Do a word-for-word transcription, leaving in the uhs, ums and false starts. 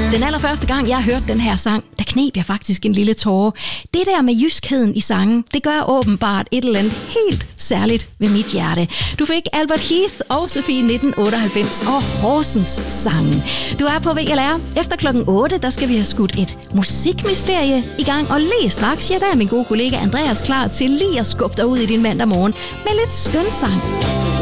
Den allerførste gang, jeg hørte den her sang, der kneb jeg faktisk en lille tåre. Det der med jyskheden i sangen, det gør åbenbart et eller andet helt særligt ved mit hjerte. Du fik Albert Heath og Sofie nitten otteoghalvfems og Horsens sangen. Du er på V L R. Efter klokken otte, der skal vi have skudt et musikmysterie i gang. Og lige straks, ja, der er min gode kollega Andreas klar til lige at skubbe dig ud i din mandag morgen med lidt skøn sang.